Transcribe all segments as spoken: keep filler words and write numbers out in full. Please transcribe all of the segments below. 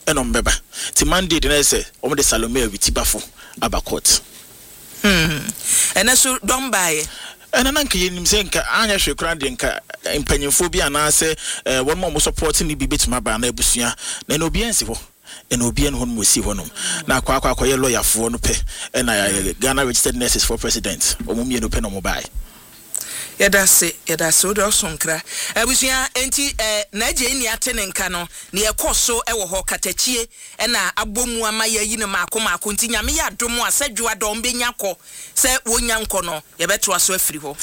ɛnom beba ti Monday de na say omo de Salome Awitibafo aba court. Hmm. Ena so don bae. Ena na nka yenim se nka anya hwe kura de nka mpanyimfo bi ana se won mo support ni bi betima ba na abusua na na obi ansi ho ena obi en hon mo si honom na akwa akwa akoye lawyer fo no pe ena Ghana Registered Nurses for President omo mie no pe no mo bae. Yadase yadase o de osonkra abusua enti eh na je ni atene nka no ne ekoso e wo ho katachie e na abomu amaya yi ne maako maako nti nyame ya domo asadwa dom benya kɔ se wonya nkɔ no ye beto aso afiri ho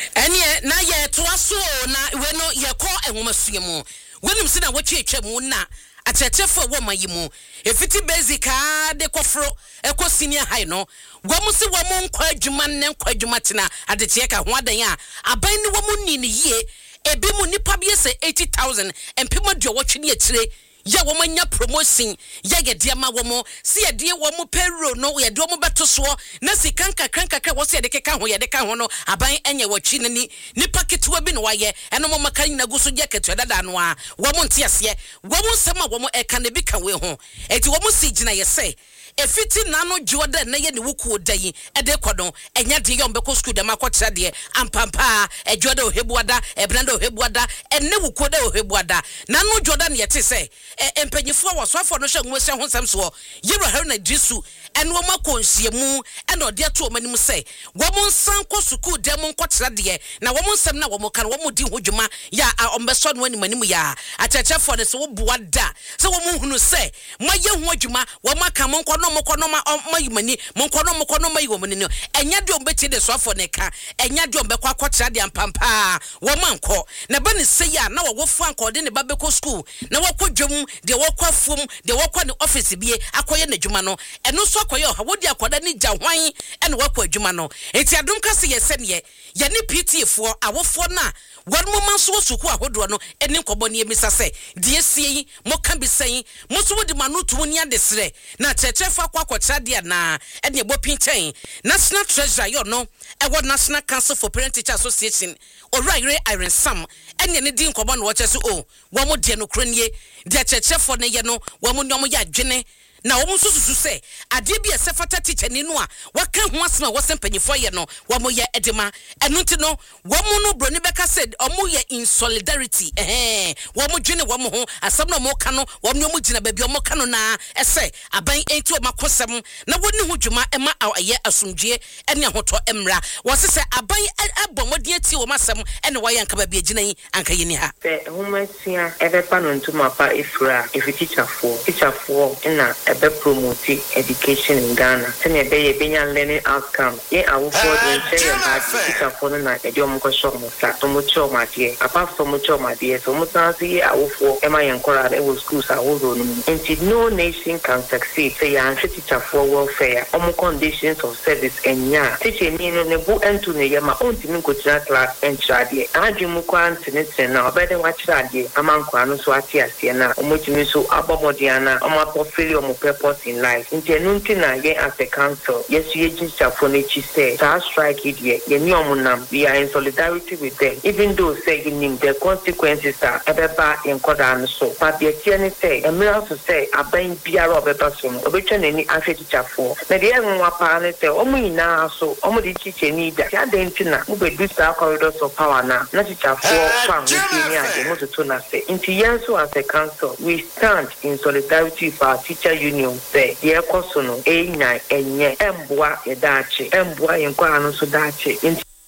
ene na ye to aso na we no ye kɔ enwomasue mu wenim se na wotwe etwa mu na atetefo wo mayimu efiti basic a de kofro eko senior high no gwamu se wo mo nkwa adwuma ne nkwa adwuma tena adete ka ho adan a aban ne wo mo ni ne ye ebi mu nipa bi se eighty thousand empema do wo twene atire ya wo manya promotion ya gede ma wo mo se ye de wo mo payroll no ye de wo mo beto so na sika nkakra nkakra wo se ye de keka ho ye de ka ho no aban enye wo twi ne ni nipa ketewa bi no waye eno mo maka nyina guso je ketewa dada no a wo mo nte ase wo mo nsema wo mo eka ne bi ka we ho eti wo mo si gina ye se efiti nano joda na ye ne wuku dayi ede kodo enya de yom beko school de makotra de ampampa e joda ohebuada e branda ohebuada enne wuku da ohebuada nano joda ne yete se empanyifo wasofo no hwe nwose ho nsem so yero ha na disu ene wo makonsie mu ene ode ato o manim se wo mo nsan ko school de mo nkotra de na wo mo nsem na wo mo kan wo mo di hodwuma ya ombeso no anim anim ya achechefo ne se wo buada se wo mo hunu se maye ho adwuma wo maka mo nko mo kono ma mayimani mo kono mo kono mayiwomani no enya de ombeti de soafo ne ka enya de ombekwa kwatra de ampampa wo manko na ba ne seya na wo wofu anko de ne ba beko school na wo kodwom de wo kwafom de wo kwa ne office bie akoye na dwuma no eno so akoye ha wo de akoda ne gya hwan ene wo kwa dwuma no enti adom kase ye sene ye ne P T fo awofo na wan mo manso suku ahodo no eni nkobo ne emisa se de sie mo kan bi sen mo so de manutu ni adesre na chechefa kwa kwatra de na ene ebo pinchen National Treasurer yo no e wo National Council for Parent Teacher Association Oraire Iron Sam ene ne di nkobo no wo chese o wo mo de no kranie de chechefo ne ye no wo mo nyom ya dwene na wo musususu se ade bi esefata teacher ni no a waka ho asema wo sempanyifo ye no wo mo ye edema enu nti no wo mo no broni beka said o mo ye in solidarity eh wo mo dwene wo mo ho asem no mo ka no wo mo mo gina baabi o mo ka no na ese aban enti o makosem na woni ho dwuma ema aye asumdwe ene ahoto emra wo se se aban abomodi ati wo masem ene wo ye anka baabi agina yi anka yini ha se homasia ebepa no ntuma pa ifra if teacher for teacher for na ebe promote education in Ghana. Sene ebe ye benya learning outcome. Ye awo for the share about teacher for na edi omo ko show mo sa. To mo show ma die. Apart from mo show ma die, so mo san si awo for ema yen kora e wo schools awo ro no. Until no nation can succeed. Say ya teacher for welfare. Omo conditions of service enya. Teacher ni no ne bu entu ne ye ma onti mi ko tira class en trade. Adi mu kwa ntene tene na obede wa tira die. Amankwa no so ati ase na. Omo timi so abomodiana. Omo portfolio purpose in life. Into na ye as a council, yes, you just for nature say, so strike it ye, ye nyomunam, we are in solidarity with them. Even though saying the consequences are ever bad in Kodan so. But the Tiani say, a mirror to say, a bang P R of a person, a which any answer teacher for. Now the young one say, oh, me now so, oh, the teacher need that. Yadentina, who will do our corridors of power now, not teacher for farm with me and the Mototuna say. Into Yansu as a council, we stand in solidarity with our teacher union say ye kosono e nya enye emboa ye dache emboa ye kwa anu so dache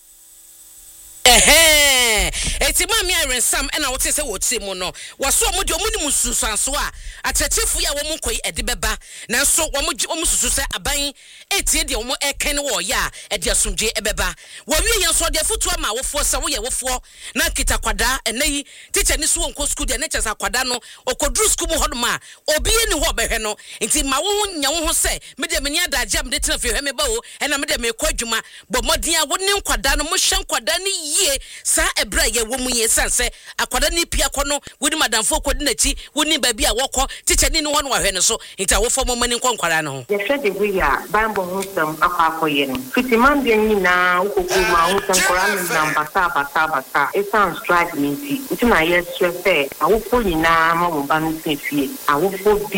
eh eti ma mi Iron Sam ena wote se wote mu no waso mo de omuni mususanso a achechefu ya wo mo koi ede beba na so wo mo wo mususu se aban etie de wo mo eken wo ya ede asumdwe ebeba wo wie yen so de futu ama wo fo se wo ye wo fo na kita kwada enayi teacher ni so wonko school de na chesa kwada no okodru school mu hodoma obi ni ho behwe no nti ma wo nya wo ho se me de me nya da jam de tena fe hwe me ba o ena me de me kwadwuma bo modin a wo ne kwada no mo hwe kwada ni sa ebra ye wo mu ye sanse akwada ni pia kono woni madamfo kodi na chi woni baabi a wokọ teacher ni no ho no ahwe ne so nta wo fo mo mani nkonkwara no ye hwe de we ya bambo ho sam akwa akoye no fitiman de ni na ukoku ma ho sam kora ni namba sa basa basa e sound strike ni ti nti na ye stress e awo fo ni na mo ba no se fie awo fo